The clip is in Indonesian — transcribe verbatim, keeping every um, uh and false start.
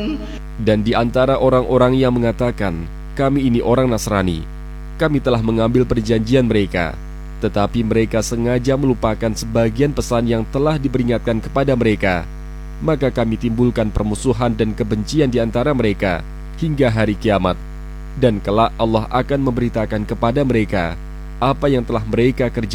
Dan di antara orang-orang yang mengatakan, kami ini orang Nasrani, kami telah mengambil perjanjian mereka, tetapi mereka sengaja melupakan sebagian pesan yang telah diperingatkan kepada mereka. Maka kami timbulkan permusuhan dan kebencian di antara mereka hingga hari kiamat. Dan kelak Allah akan memberitakan kepada mereka apa yang telah mereka kerjakan.